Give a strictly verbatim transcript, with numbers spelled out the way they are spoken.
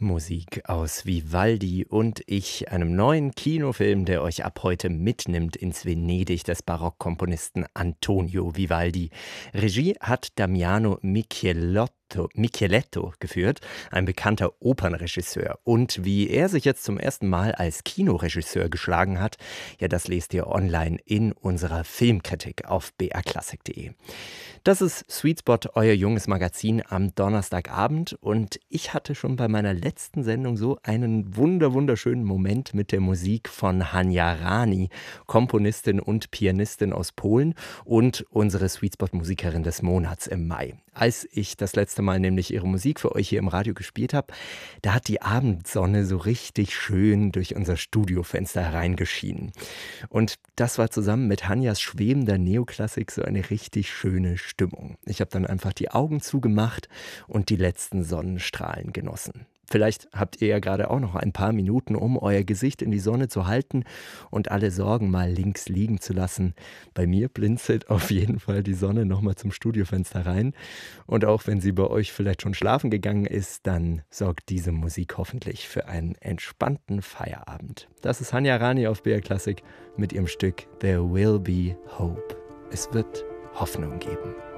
Musik aus Vivaldi und Ich, einem neuen Kinofilm, der euch ab heute mitnimmt ins Venedig des Barockkomponisten Antonio Vivaldi. Regie hat Damiano Micheletto. Micheletto geführt, ein bekannter Opernregisseur. Und wie er sich jetzt zum ersten Mal als Kinoregisseur geschlagen hat, ja, das lest ihr online in unserer Filmkritik auf b r klassik punkt de. Das ist Sweet Spot, euer junges Magazin am Donnerstagabend. Und ich hatte schon bei meiner letzten Sendung so einen wunder wunderschönen Moment mit der Musik von Hania Rani, Komponistin und Pianistin aus Polen und unsere Sweet Spot Musikerin des Monats im Mai. Als ich das letzte Mal nämlich ihre Musik für euch hier im Radio gespielt habe, da hat die Abendsonne so richtig schön durch unser Studiofenster hereingeschienen. Und das war zusammen mit Hanias schwebender Neoklassik so eine richtig schöne Stimmung. Ich habe dann einfach die Augen zugemacht und die letzten Sonnenstrahlen genossen. Vielleicht habt ihr ja gerade auch noch ein paar Minuten, um euer Gesicht in die Sonne zu halten und alle Sorgen mal links liegen zu lassen. Bei mir blinzelt auf jeden Fall die Sonne nochmal zum Studiofenster rein. Und auch wenn sie bei euch vielleicht schon schlafen gegangen ist, dann sorgt diese Musik hoffentlich für einen entspannten Feierabend. Das ist Hania Rani auf B R Klassik mit ihrem Stück There Will Be Hope. Es wird Hoffnung geben.